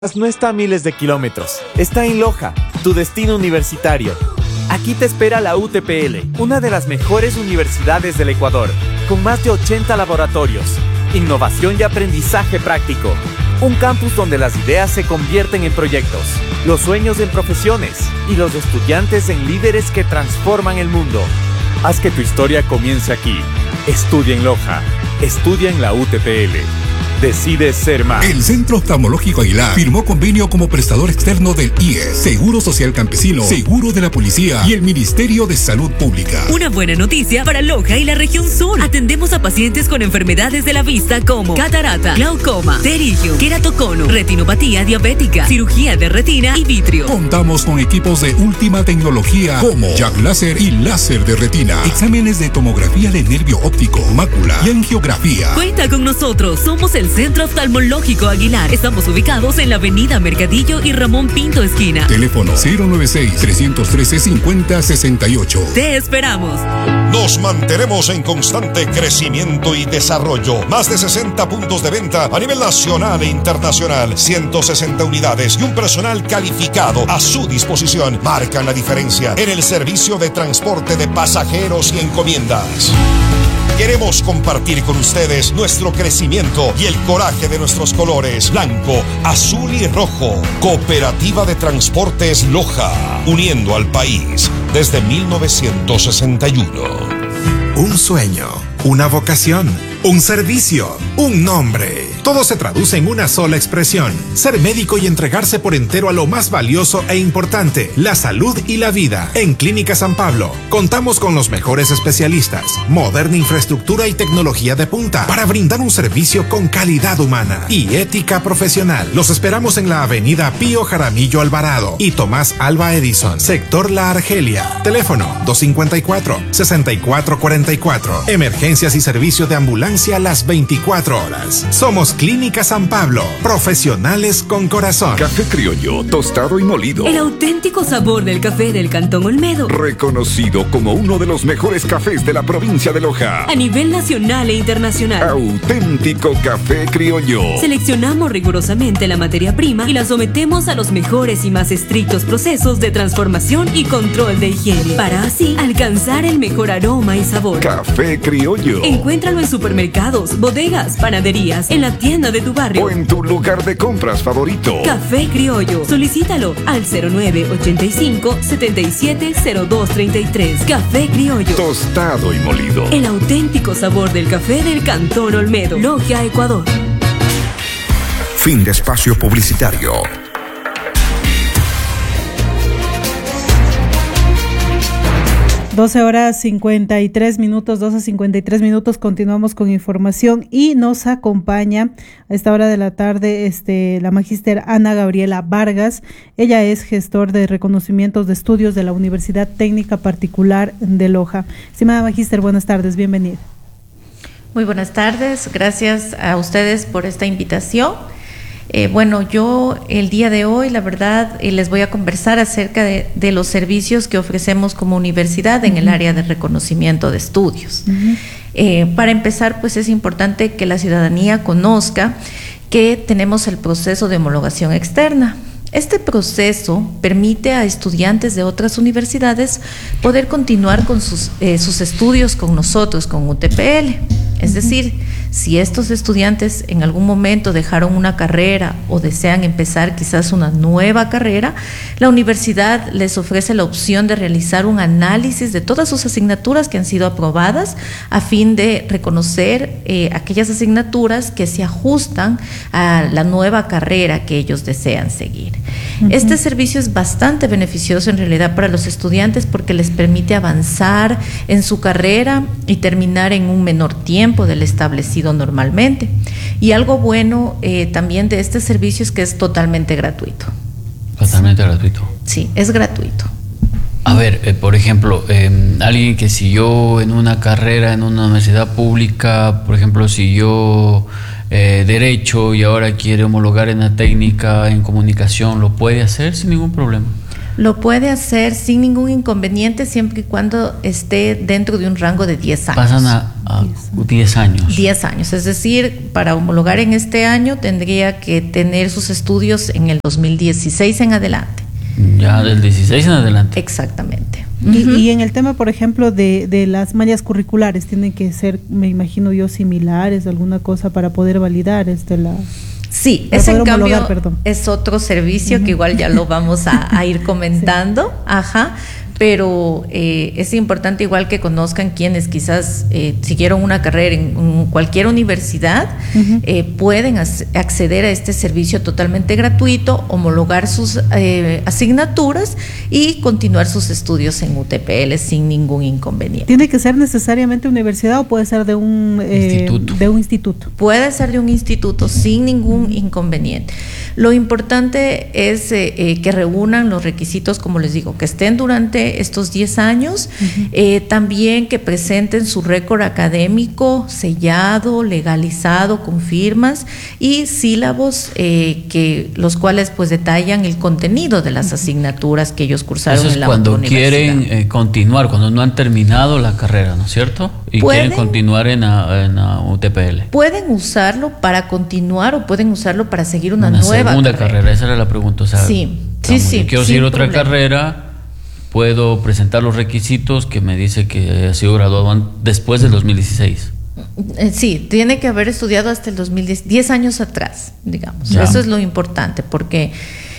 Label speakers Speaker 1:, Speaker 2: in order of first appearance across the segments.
Speaker 1: No está a miles de kilómetros, está en Loja, tu destino universitario. Aquí te espera la UTPL, una de las mejores universidades del Ecuador, con más de 80 laboratorios, innovación y aprendizaje práctico. Un campus donde las ideas se convierten en proyectos, los sueños en profesiones y los estudiantes en líderes que transforman el mundo. Haz que tu historia comience aquí. Estudia en Loja, estudia en la UTPL. Decide ser más.
Speaker 2: El Centro Oftalmológico Aguilar firmó convenio como prestador externo del IES, Seguro Social Campesino, Seguro de la Policía y el Ministerio de Salud Pública.
Speaker 3: Una buena noticia para Loja y la región sur. Atendemos a pacientes con enfermedades de la vista como catarata, glaucoma, pterigio, queratocono, retinopatía diabética, cirugía de retina y vitrio.
Speaker 2: Contamos con equipos de última tecnología como Jack Láser y láser de retina, exámenes de tomografía de nervio óptico, mácula y angiografía.
Speaker 3: Cuenta con nosotros, somos el Centro Oftalmológico Aguilar. Estamos ubicados en la avenida Mercadillo y Ramón Pinto esquina.
Speaker 2: Teléfono 096-313-5068.
Speaker 3: Te esperamos.
Speaker 4: Nos mantenemos en constante crecimiento y desarrollo. Más de 60 puntos de venta a nivel nacional e internacional. 160 unidades y un personal calificado a su disposición marcan la diferencia en el servicio de transporte de pasajeros y encomiendas. Queremos compartir con ustedes nuestro crecimiento y el coraje de nuestros colores blanco, azul y rojo. Cooperativa de Transportes Loja, uniendo al país desde 1961.
Speaker 5: Un sueño, una vocación, un servicio, un nombre. Todo se traduce en una sola expresión: ser médico y entregarse por entero a lo más valioso e importante, la salud y la vida. En Clínica San Pablo contamos con los mejores especialistas, moderna infraestructura y tecnología de punta para brindar un servicio con calidad humana y ética profesional. Los esperamos en la avenida Pío Jaramillo Alvarado y Tomás Alva Edison, sector La Argelia. Teléfono 254-6444. Emergencias y servicio de ambulancia las 24 horas. Somos Clínica San Pablo, profesionales con corazón.
Speaker 6: Café criollo, tostado y molido.
Speaker 3: El auténtico sabor del café del Cantón Olmedo.
Speaker 6: Reconocido como uno de los mejores cafés de la provincia de Loja.
Speaker 3: A nivel nacional e internacional.
Speaker 6: Auténtico café criollo.
Speaker 3: Seleccionamos rigurosamente la materia prima y la sometemos a los mejores y más estrictos procesos de transformación y control de higiene, para así alcanzar el mejor aroma y sabor.
Speaker 6: Café criollo.
Speaker 3: Encuéntralo en supermercados, bodegas, panaderías, en la tienda de tu barrio
Speaker 6: o en tu lugar de compras favorito.
Speaker 3: Café criollo. Solicítalo al 0985-770233. Café criollo.
Speaker 6: Tostado y molido.
Speaker 3: El auténtico sabor del café del Cantón Olmedo. Logia, Ecuador.
Speaker 2: Fin de espacio publicitario.
Speaker 7: 12:53, 12:53. Continuamos con información y nos acompaña a esta hora de la tarde la magíster Ana Gabriela Vargas. Ella es gestor de reconocimientos de estudios de la Universidad Técnica Particular de Loja. Estimada magíster, buenas tardes, bienvenida.
Speaker 8: Muy buenas tardes, gracias a ustedes por esta invitación. Yo el día de hoy, la verdad, les voy a conversar acerca de los servicios que ofrecemos como universidad en el área de reconocimiento de estudios. Para empezar, pues es importante que la ciudadanía conozca que tenemos el proceso de homologación externa. Este proceso permite a estudiantes de otras universidades poder continuar con sus estudios con nosotros, con UTPL. Es decir, si estos estudiantes en algún momento dejaron una carrera o desean empezar quizás una nueva carrera, la universidad les ofrece la opción de realizar un análisis de todas sus asignaturas que han sido aprobadas a fin de reconocer aquellas asignaturas que se ajustan a la nueva carrera que ellos desean seguir. Este servicio es bastante beneficioso en realidad para los estudiantes porque les permite avanzar en su carrera y terminar en un menor tiempo del establecido normalmente. Y algo bueno también de este servicio es que es totalmente gratuito.
Speaker 9: Totalmente gratuito.
Speaker 8: Sí, es gratuito.
Speaker 9: A ver, por ejemplo, alguien que siguió en una carrera en una universidad pública, por ejemplo, siguió Derecho y ahora quiere homologar en la técnica en comunicación, ¿lo puede hacer sin ningún problema?
Speaker 8: Lo puede hacer sin ningún inconveniente siempre y cuando esté dentro de un rango de 10 años.
Speaker 9: Pasan a 10 años.
Speaker 8: 10 años, es decir, para homologar en este año tendría que tener sus estudios en el 2016 en adelante.
Speaker 9: Ya del 16 en adelante.
Speaker 8: Exactamente.
Speaker 7: Y en el tema, por ejemplo, de las mallas curriculares, tienen que ser, me imagino yo, similares, alguna cosa para poder validar la...
Speaker 8: Sí, ese en cambio es otro servicio que igual ya lo vamos a ir comentando, sí. Ajá. Pero es importante igual que conozcan quienes quizás siguieron una carrera en cualquier universidad, pueden acceder a este servicio totalmente gratuito, homologar sus asignaturas y continuar sus estudios en UTPL sin ningún inconveniente.
Speaker 7: ¿Tiene que ser necesariamente universidad o puede ser de un instituto?
Speaker 8: Puede ser de un instituto sin ningún inconveniente. Lo importante es que reúnan los requisitos, como les digo, que estén durante estos 10 años, también que presenten su récord académico sellado, legalizado, con firmas y sílabos los cuales pues detallan el contenido de las asignaturas que ellos cursaron en la universidad.
Speaker 9: Cuando quieren continuar, cuando no han terminado la carrera, ¿no es cierto? Y quieren continuar en la UTPL.
Speaker 8: Pueden usarlo para continuar o pueden usarlo para seguir una nueva
Speaker 9: segunda carrera. Esa era la pregunta. O sea,
Speaker 8: sí.
Speaker 9: Si quiero seguir otra carrera, puedo presentar los requisitos que me dice que ha sido graduado después del 2016.
Speaker 8: Sí, tiene que haber estudiado hasta el 2010, 10 años atrás, digamos. Ya. Eso es lo importante, porque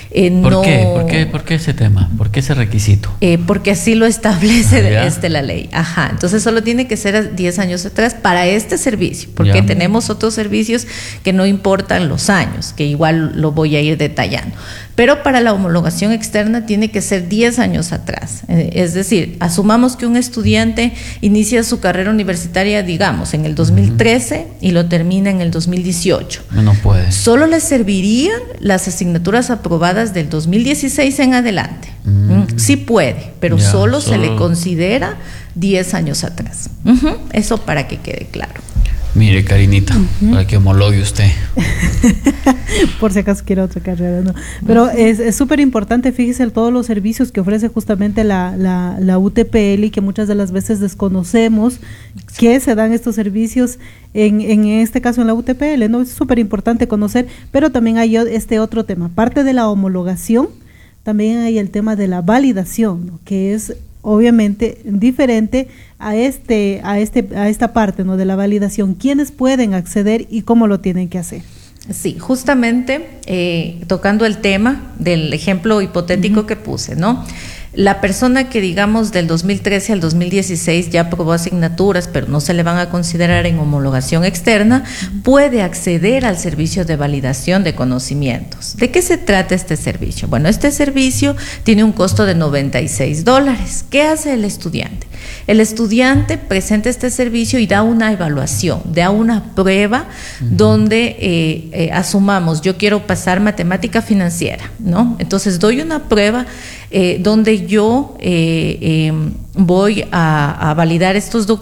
Speaker 9: ¿Por qué ese tema? ¿Por qué ese requisito?
Speaker 8: Porque así lo establece la ley. Ajá. Entonces solo tiene que ser 10 años atrás para este servicio, porque tenemos otros servicios que no importan los años, que igual lo voy a ir detallando. Pero para la homologación externa tiene que ser 10 años atrás. Es decir, asumamos que un estudiante inicia su carrera universitaria, digamos, en el 2013 y lo termina en el 2018.
Speaker 9: No puede.
Speaker 8: Solo le servirían las asignaturas aprobadas del 2016 en adelante. Sí puede, pero solo se le considera 10 años atrás. Eso para que quede claro.
Speaker 9: Mire, Karinita, para que homologue usted.
Speaker 7: Por si acaso quiere otra carrera, ¿no? Pero es súper importante, fíjese, todos los servicios que ofrece justamente la UTPL y que muchas de las veces desconocemos que se dan estos servicios en este caso en la UTPL, ¿no? Es súper importante conocer, pero también hay este otro tema. Aparte de la homologación, también hay el tema de la validación, ¿no? Que es obviamente diferente a esta parte, ¿no? De la validación. ¿Quiénes pueden acceder y cómo lo tienen que hacer?
Speaker 8: Sí, justamente tocando el tema del ejemplo hipotético que puse, ¿no? La persona que, digamos, del 2013 al 2016 ya aprobó asignaturas, pero no se le van a considerar en homologación externa, puede acceder al servicio de validación de conocimientos. ¿De qué se trata este servicio? Bueno, este servicio tiene un costo de $96. ¿Qué hace el estudiante? El estudiante presenta este servicio y da una evaluación, da una prueba donde asumamos, yo quiero pasar matemática financiera, ¿no? Entonces doy una prueba donde yo voy a validar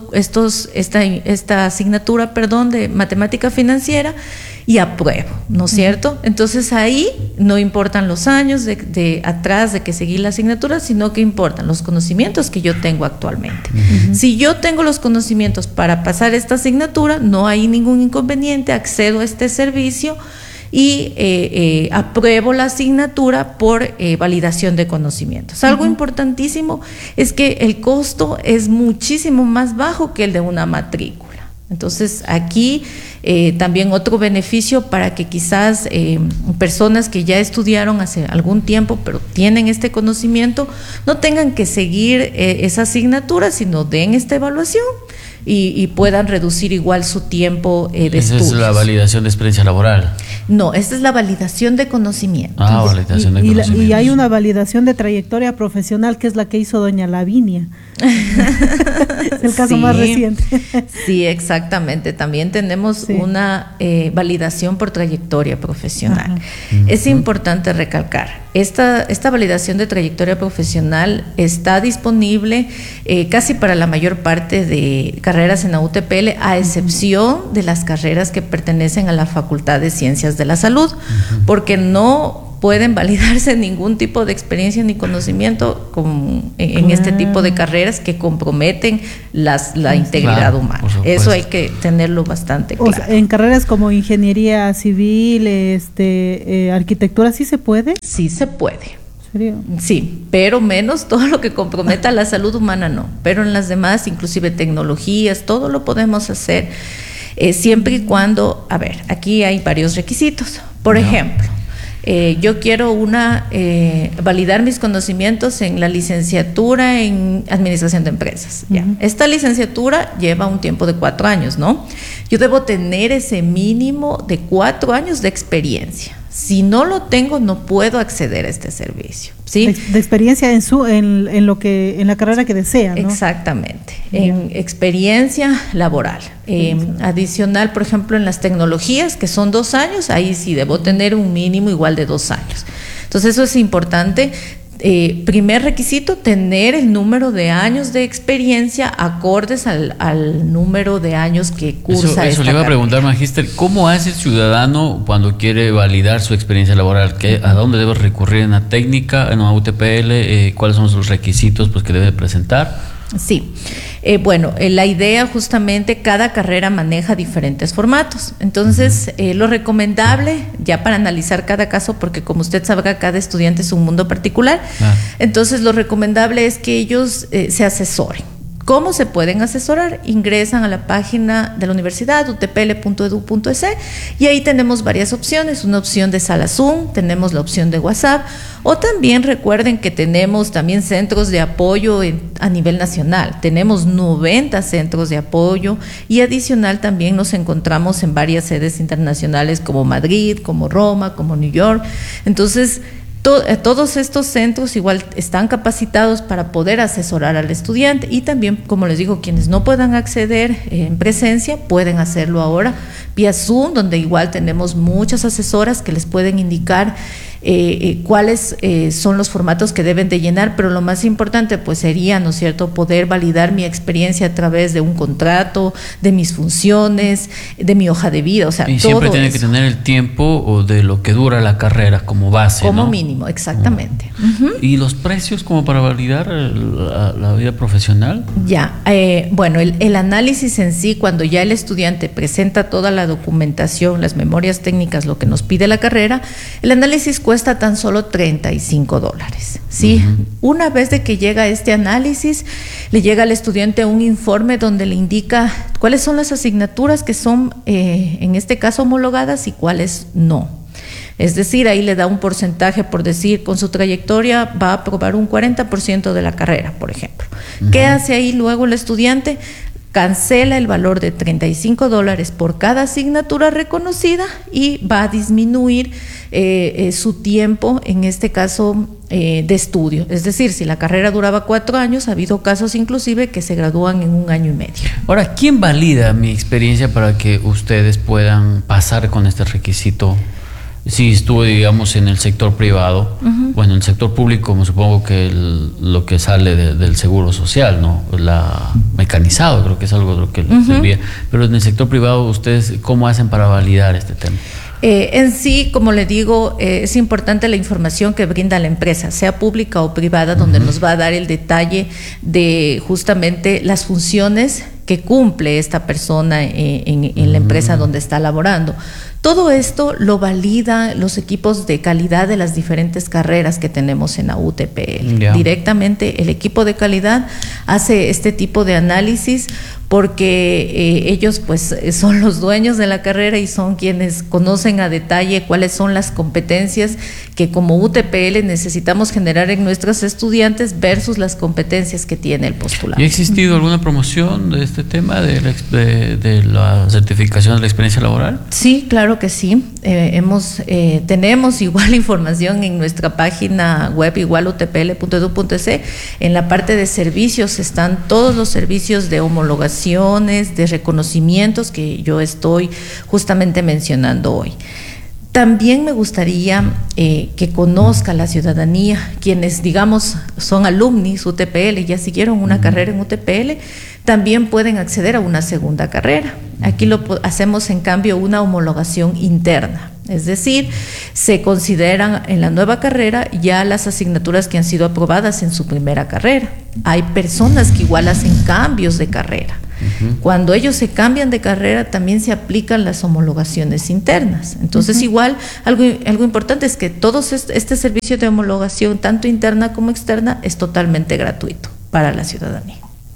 Speaker 8: esta asignatura, de matemática financiera y apruebo, ¿no es cierto? Entonces ahí no importan los años de atrás de que seguí la asignatura, sino que importan los conocimientos que yo tengo actualmente. Si yo tengo los conocimientos para pasar esta asignatura, no hay ningún inconveniente, accedo a este servicio y apruebo la asignatura por validación de conocimientos. Algo importantísimo es que el costo es muchísimo más bajo que el de una matrícula. Entonces aquí también otro beneficio para que quizás personas que ya estudiaron hace algún tiempo pero tienen este conocimiento no tengan que seguir esa asignatura, sino den esta evaluación y puedan reducir igual su tiempo de estudios.
Speaker 9: ¿Esa es la validación de experiencia laboral?
Speaker 8: No, esta es la validación de conocimiento.
Speaker 9: Validación de conocimiento.
Speaker 7: Y hay una validación de trayectoria profesional que es la que hizo doña Lavinia. Es el caso más reciente.
Speaker 8: Sí, exactamente. También tenemos una validación por trayectoria profesional. Es importante recalcar, esta validación de trayectoria profesional está disponible casi para la mayor parte de carreras en la UTPL, a excepción de las carreras que pertenecen a la Facultad de Ciencias de la Salud, porque no pueden validarse ningún tipo de experiencia ni conocimiento en este tipo de carreras que comprometen la integridad humana. Eso hay que tenerlo bastante claro.
Speaker 7: O sea, en carreras como ingeniería civil, arquitectura, ¿sí se puede?
Speaker 8: Sí se puede.
Speaker 7: ¿Serio?
Speaker 8: Sí, pero menos todo lo que comprometa la salud humana no, pero en las demás, inclusive tecnologías, todo lo podemos hacer, siempre y cuando, a ver, aquí hay varios requisitos. Por ejemplo, yo quiero validar mis conocimientos en la licenciatura en administración de empresas. Ya. Esta licenciatura lleva un tiempo de 4 años, ¿no? Yo debo tener ese mínimo de 4 años de experiencia. Si no lo tengo, no puedo acceder a este servicio, ¿sí?
Speaker 7: De experiencia en la carrera que desea, ¿no?
Speaker 8: Exactamente, en experiencia laboral. Adicional, por ejemplo, en las tecnologías, que son 2 años, ahí sí debo tener un mínimo igual de 2 años. Entonces eso es importante. Primer requisito, tener el número de años de experiencia acordes al número de años que cursa.
Speaker 9: Eso le iba a preguntar, Magíster, ¿cómo hace el ciudadano cuando quiere validar su experiencia laboral? ¿A dónde debe recurrir? ¿En una técnica, en una UTPL? ¿Cuáles son los requisitos que debe presentar?
Speaker 8: Sí, bueno, la idea justamente, cada carrera maneja diferentes formatos. Entonces, lo recomendable, ya para analizar cada caso, porque como usted sabrá, cada estudiante es un mundo particular, entonces lo recomendable es que ellos se asesoren. ¿Cómo se pueden asesorar? Ingresan a la página de la universidad, utpl.edu.es, y ahí tenemos varias opciones. Una opción de sala Zoom, tenemos la opción de WhatsApp, o también recuerden que tenemos también centros de apoyo a nivel nacional. Tenemos 90 centros de apoyo y adicional también nos encontramos en varias sedes internacionales como Madrid, como Roma, como New York. Entonces, todos estos centros igual están capacitados para poder asesorar al estudiante, y también, como les digo, quienes no puedan acceder en presencia pueden hacerlo ahora vía Zoom, donde igual tenemos muchas asesoras que les pueden indicar cuáles son los formatos que deben de llenar, pero lo más importante pues sería, ¿no es cierto?, poder validar mi experiencia a través de un contrato, de mis funciones, de mi hoja de vida, o sea,
Speaker 9: y
Speaker 8: todo
Speaker 9: siempre tiene que tener el tiempo o de lo que dura la carrera como base,
Speaker 8: como
Speaker 9: ¿no?
Speaker 8: mínimo, exactamente.
Speaker 9: ¿Y los precios como para validar la vida profesional?
Speaker 8: Ya, bueno, el análisis en sí, cuando ya el estudiante presenta toda la documentación, las memorias técnicas, lo que nos pide la carrera, el análisis cuesta tan solo $35, ¿sí? Una vez de que llega este análisis, le llega al estudiante un informe donde le indica cuáles son las asignaturas que son, en este caso, homologadas y cuáles no. Es decir, ahí le da un porcentaje, por decir, con su trayectoria va a aprobar un 40% de la carrera, por ejemplo. ¿Qué hace ahí luego el estudiante? Cancela el valor de $35 por cada asignatura reconocida y va a disminuir su tiempo, en este caso de estudio. Es decir, si la carrera duraba 4 años, ha habido casos inclusive que se gradúan en 1 año y medio.
Speaker 9: Ahora, ¿quién valida mi experiencia para que ustedes puedan pasar con este requisito? Si estuve, digamos, en el sector privado, bueno, en el sector público me supongo que lo que sale del seguro social, ¿no? Mecanizado, creo que es algo de lo que les envía. Pero en el sector privado, ¿ustedes cómo hacen para validar este tema?
Speaker 8: En sí, como le digo, es importante la información que brinda la empresa, sea pública o privada, donde nos va a dar el detalle de justamente las funciones que cumple esta persona en la empresa donde está laborando. Todo esto lo valida los equipos de calidad de las diferentes carreras que tenemos en la UTPL. Directamente el equipo de calidad hace este tipo de análisis porque ellos pues son los dueños de la carrera y son quienes conocen a detalle cuáles son las competencias que como UTPL necesitamos generar en nuestros estudiantes versus las competencias que tiene el postulante.
Speaker 9: ¿Y ha existido alguna promoción de este tema de la certificación de la experiencia laboral?
Speaker 8: Sí, claro que sí. Tenemos igual información en nuestra página web, igual utpl.edu.es. En la parte de servicios están todos los servicios de homologación, de reconocimientos que yo estoy justamente mencionando hoy. También me gustaría que conozca la ciudadanía, quienes digamos son alumnis UTPL, ya siguieron una carrera en UTPL, también pueden acceder a una segunda carrera. Aquí hacemos en cambio una homologación interna. Es decir, se consideran en la nueva carrera ya las asignaturas que han sido aprobadas en su primera carrera. Hay personas que igual hacen cambios de carrera. Cuando ellos se cambian de carrera, también se aplican las homologaciones internas. Entonces, igual, algo importante es que todo este servicio de homologación, tanto interna como externa, es totalmente gratuito para la ciudadanía.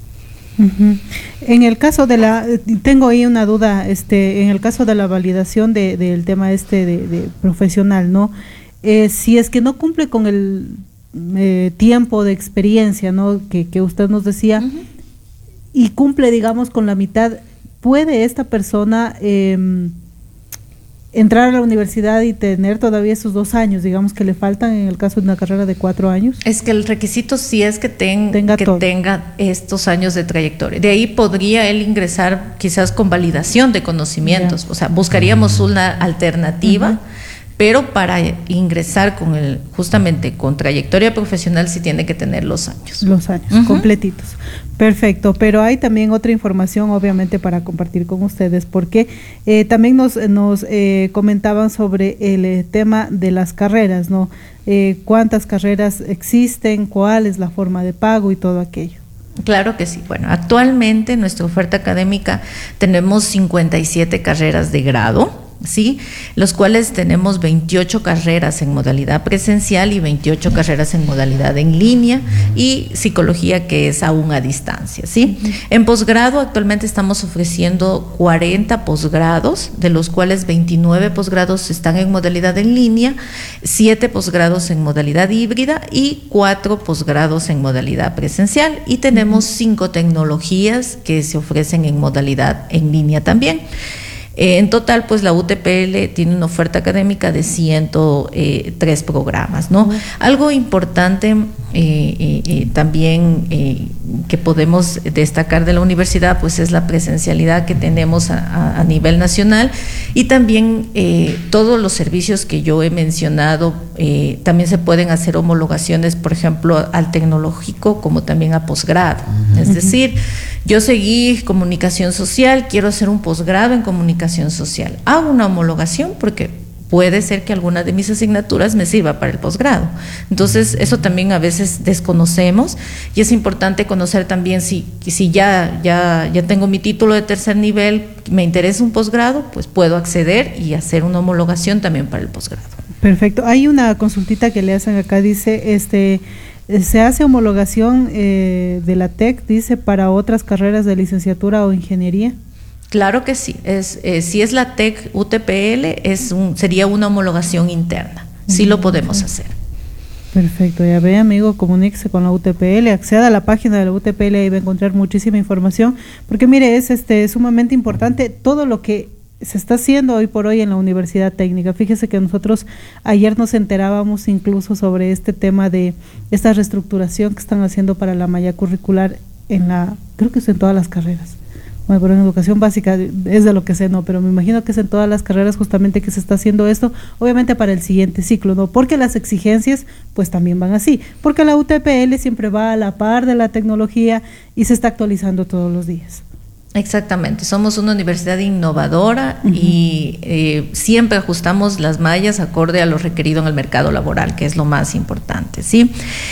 Speaker 7: En el caso de tengo ahí una duda, en el caso de la validación del tema de profesional, ¿no? Si es que no cumple con el tiempo de experiencia, ¿no? Que usted nos decía, y cumple, digamos, con la mitad, ¿puede esta persona entrar a la universidad y tener todavía esos 2 años, digamos, que le faltan en el caso de una carrera de 4 años?
Speaker 8: Es que el requisito sí es que tenga estos años de trayectoria. De ahí podría él ingresar quizás con validación de conocimientos, o sea, buscaríamos una alternativa, pero para ingresar justamente con trayectoria profesional sí tiene que tener los años.
Speaker 7: Los años, completitos. Perfecto, pero hay también otra información obviamente para compartir con ustedes, porque también nos comentaban sobre el tema de las carreras, ¿no? ¿Cuántas carreras existen? ¿Cuál es la forma de pago y todo aquello?
Speaker 8: Claro que sí. Bueno, actualmente en nuestra oferta académica tenemos 57 carreras de grado, ¿sí? Los cuales tenemos 28 carreras en modalidad presencial y 28 carreras en modalidad en línea, y psicología, que es aún a distancia, ¿sí? En posgrado actualmente estamos ofreciendo 40 posgrados, de los cuales 29 posgrados están en modalidad en línea, 7 posgrados en modalidad híbrida y 4 posgrados en modalidad presencial, y tenemos 5 tecnologías que se ofrecen en modalidad en línea también. En total, pues la UTPL tiene una oferta académica de 103 programas, ¿no? Algo importante también que podemos destacar de la universidad, pues es la presencialidad que tenemos a nivel nacional, y también todos los servicios que yo he mencionado, también se pueden hacer homologaciones, por ejemplo, al tecnológico como también a posgrado. Es decir, yo seguí comunicación social, quiero hacer un posgrado en comunicación social. Hago una homologación porque puede ser que alguna de mis asignaturas me sirva para el posgrado. Entonces, eso también a veces desconocemos, y es importante conocer también si ya tengo mi título de tercer nivel, me interesa un posgrado, pues puedo acceder y hacer una homologación también para el posgrado.
Speaker 7: Perfecto. Hay una consultita que le hacen acá, dice, se hace homologación de la TEC, dice, para otras carreras de licenciatura o ingeniería.
Speaker 8: Claro que sí. Si es la TEC UTPL, sería una homologación interna. Sí lo podemos hacer.
Speaker 7: Perfecto, ya ve, amigo, comuníquese con la UTPL, acceda a la página de la UTPL y va a encontrar muchísima información, porque mire, es sumamente importante todo lo que se está haciendo hoy por hoy en la Universidad Técnica. Fíjese que nosotros ayer nos enterábamos incluso sobre este tema de esta reestructuración que están haciendo para la malla curricular creo que es en todas las carreras. Bueno, pero en educación básica es de lo que sé, no, pero me imagino que es en todas las carreras justamente que se está haciendo esto, obviamente para el siguiente ciclo, ¿no? Porque las exigencias pues también van así, porque la UTPL siempre va a la par de la tecnología y se está actualizando todos los días.
Speaker 8: Exactamente, somos una universidad innovadora y siempre ajustamos las mallas acorde a lo requerido en el mercado laboral, que es lo más importante, ¿sí?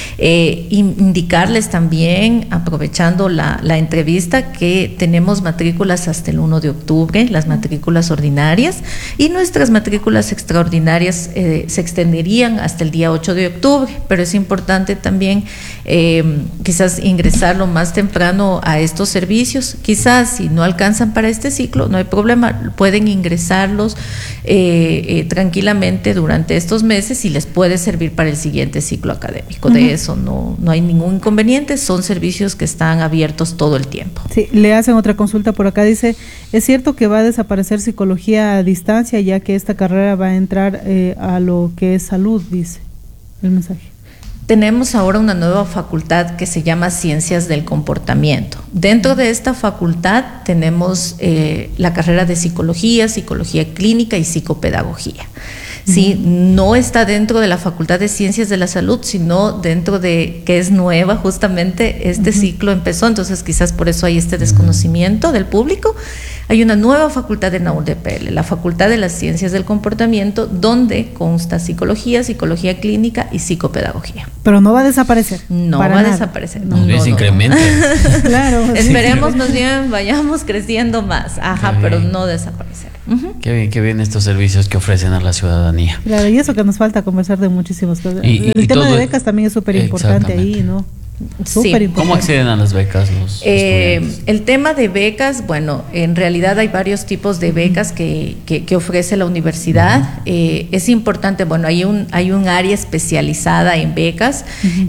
Speaker 8: Indicarles también, aprovechando la entrevista, que tenemos matrículas hasta el 1 de octubre, las matrículas ordinarias, y nuestras matrículas extraordinarias se extenderían hasta el día 8 de octubre, pero es importante también quizás ingresar lo más temprano a estos servicios. Quizás si no alcanzan para este ciclo, no hay problema, pueden ingresarlos tranquilamente durante estos meses y les puede servir para el siguiente ciclo académico. De eso no hay ningún inconveniente, son servicios que están abiertos todo el tiempo.
Speaker 7: Sí, le hacen otra consulta por acá, dice, ¿es cierto que va a desaparecer psicología a distancia ya que esta carrera va a entrar a lo que es salud? Dice el mensaje.
Speaker 8: Tenemos ahora una nueva facultad que se llama Ciencias del Comportamiento. Dentro de esta facultad tenemos la carrera de psicología, psicología clínica y psicopedagogía. ¿sí? No está dentro de la Facultad de Ciencias de la Salud, sino dentro de, que es nueva, justamente este ciclo empezó, entonces quizás por eso hay este desconocimiento del público. Hay una nueva facultad en la UTPL, la Facultad de las Ciencias del Comportamiento, donde consta psicología, psicología clínica y psicopedagogía.
Speaker 7: Pero no va a desaparecer.
Speaker 8: No va a desaparecer.
Speaker 9: No, se incrementa.
Speaker 7: Claro.
Speaker 8: Esperemos más bien vayamos creciendo más. Ajá, pero no desaparecer.
Speaker 9: Qué bien estos servicios que ofrecen a la ciudadanía.
Speaker 7: Claro, y eso que nos falta conversar de muchísimas cosas. El tema de becas también es súper importante ahí, ¿no?
Speaker 8: Sí.
Speaker 9: ¿Cómo acceden a las becas los estudiantes?
Speaker 8: El tema de becas, bueno, en realidad hay varios tipos de becas que ofrece la universidad. Es importante, bueno, hay un área especializada en becas.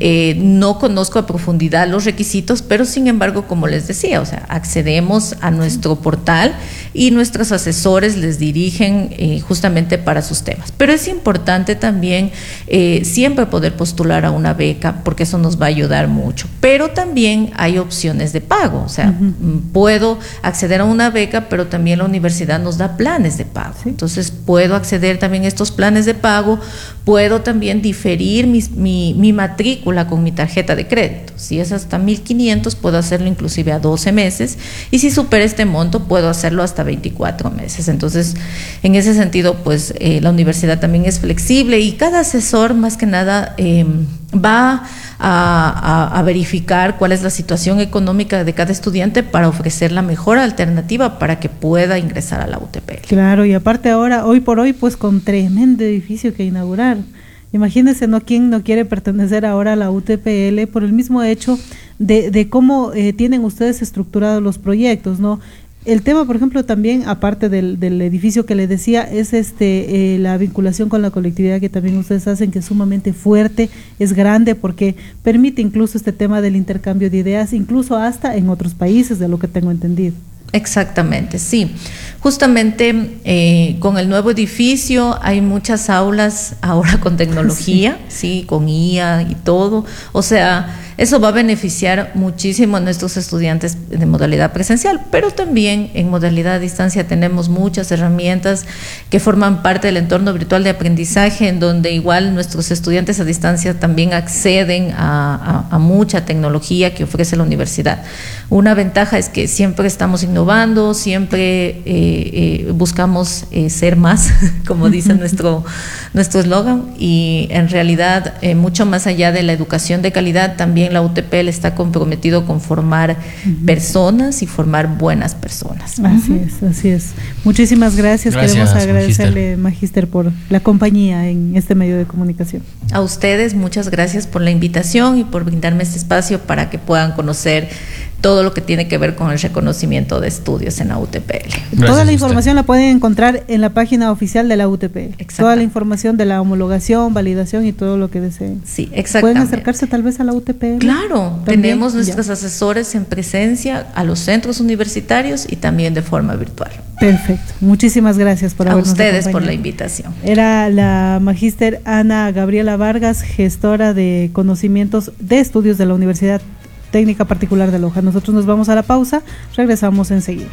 Speaker 8: No conozco a profundidad los requisitos, pero sin embargo, como les decía, o sea, accedemos a nuestro portal y nuestros asesores les dirigen justamente para sus temas. Pero es importante también siempre poder postular a una beca, porque eso nos va a ayudar mucho. Pero también hay opciones de pago, o sea, puedo acceder a una beca, pero también la universidad nos da planes de pago. Entonces puedo acceder también a estos planes de pago, puedo también diferir mi matrícula con mi tarjeta de crédito. Si es hasta 1.500, puedo hacerlo inclusive a 12 meses, y si supera este monto, puedo hacerlo hasta 24 meses. Entonces, en ese sentido, pues la universidad también es flexible, y cada asesor, más que nada, va a verificar cuál es la situación económica de cada estudiante para ofrecer la mejor alternativa para que pueda ingresar a la UTPL.
Speaker 7: Claro, y aparte ahora, hoy por hoy, pues con tremendo edificio que inaugurar. Imagínense, ¿no? ¿Quién no quiere pertenecer ahora a la UTPL por el mismo hecho de cómo tienen ustedes estructurados los proyectos, ¿no? El tema, por ejemplo, también, aparte del edificio que le decía, es la vinculación con la colectividad que también ustedes hacen, que es sumamente fuerte, es grande, porque permite incluso este tema del intercambio de ideas, incluso hasta en otros países, de lo que tengo entendido.
Speaker 8: Exactamente, sí. Justamente con el nuevo edificio hay muchas aulas ahora con tecnología, sí, con IA y todo. O sea, eso va a beneficiar muchísimo a nuestros estudiantes de modalidad presencial, pero también en modalidad a distancia tenemos muchas herramientas que forman parte del entorno virtual de aprendizaje, en donde igual nuestros estudiantes a distancia también acceden a mucha tecnología que ofrece la universidad. Una ventaja es que siempre estamos innovando, siempre buscamos ser más, como dice nuestro eslogan, y en realidad mucho más allá de la educación de calidad, también la UTPL está comprometido con formar personas y formar buenas personas.
Speaker 7: Así es. Muchísimas gracias. Queremos agradecerle, Magíster, por la compañía en este medio de comunicación.
Speaker 8: A ustedes, muchas gracias por la invitación y por brindarme este espacio para que puedan conocer todo lo que tiene que ver con el reconocimiento de estudios en la UTPL.
Speaker 7: Toda la información la pueden encontrar en la página oficial de la UTPL. Toda la información de la homologación, validación y todo lo que deseen.
Speaker 8: Sí, exactamente.
Speaker 7: ¿Pueden acercarse tal vez a la UTPL?
Speaker 8: Claro, tenemos nuestros asesores en presencia a los centros universitarios y también de forma virtual.
Speaker 7: Perfecto. Muchísimas gracias por habernos acompañado.
Speaker 8: A ustedes por la invitación.
Speaker 7: Era la magíster Ana Gabriela Vargas, gestora de conocimientos de estudios de la Universidad Técnica Particular de Loja. Nosotros nos vamos a la pausa, regresamos enseguida.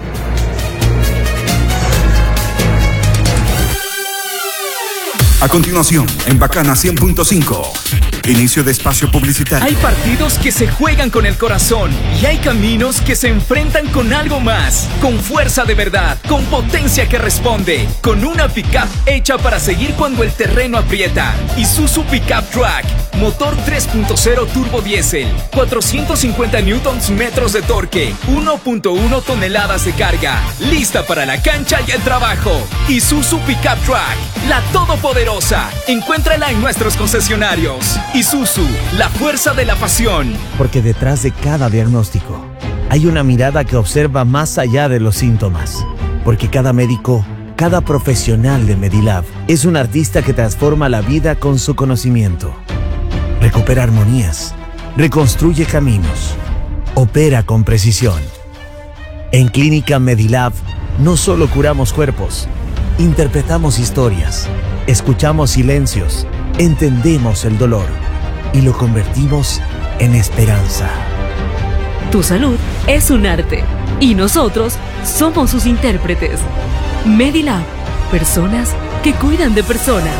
Speaker 2: A continuación, en Bacana 100.5, inicio de espacio publicitario.
Speaker 10: Hay partidos que se juegan con el corazón y hay caminos que se enfrentan con algo más, con fuerza de verdad, con potencia que responde, con una pickup hecha para seguir cuando el terreno aprieta. Isuzu Pickup Track, motor 3.0 turbo diésel, 450 newtons metros de torque, 1.1 toneladas de carga, lista para la cancha y el trabajo. Isuzu Pickup Track, la todopoderosa. Encuéntrala en nuestros concesionarios. Isuzu, la fuerza de la pasión.
Speaker 11: Porque detrás de cada diagnóstico hay una mirada que observa más allá de los síntomas. Porque cada médico, cada profesional de Medilab es un artista que transforma la vida con su conocimiento. Recupera armonías, reconstruye caminos, opera con precisión. En Clínica Medilab no solo curamos cuerpos, interpretamos historias, escuchamos silencios, entendemos el dolor y lo convertimos en esperanza.
Speaker 3: Tu salud es un arte y nosotros somos sus intérpretes. Medilab, personas que cuidan de personas.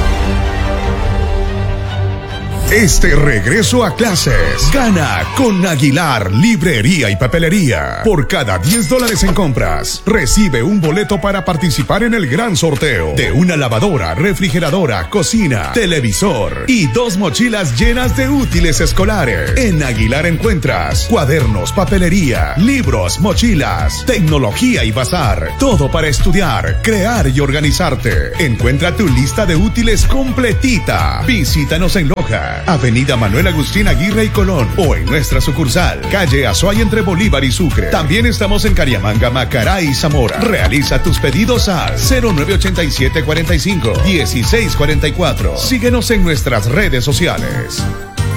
Speaker 12: Este regreso a clases, gana con Aguilar Librería y Papelería. Por cada $10 en compras, recibe un boleto para participar en el gran sorteo de una lavadora, refrigeradora, cocina, televisor y 2 mochilas llenas de útiles escolares. En Aguilar encuentras cuadernos, papelería, libros, mochilas, tecnología y bazar. Todo para estudiar, crear y organizarte. Encuentra tu lista de útiles completita. Visítanos en Loja, Avenida Manuel Agustín Aguirre y Colón, o en nuestra sucursal, calle Azuay entre Bolívar y Sucre. También estamos en Cariamanga, Macará y Zamora. Realiza tus pedidos al 0987 45 1644. Síguenos en nuestras redes sociales.